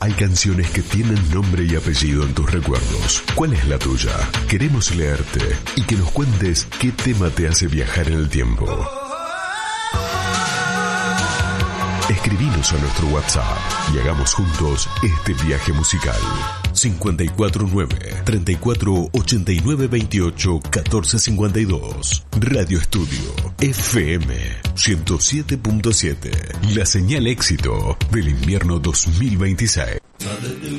Hay canciones que tienen nombre y apellido en tus recuerdos. ¿Cuál es la tuya? Queremos leerte y que nos cuentes qué tema te hace viajar en el tiempo. Escribinos a nuestro WhatsApp y hagamos juntos este viaje musical. 549-3489-28-1452. Radio Estudio FM 107.7. La señal éxito del invierno 2026.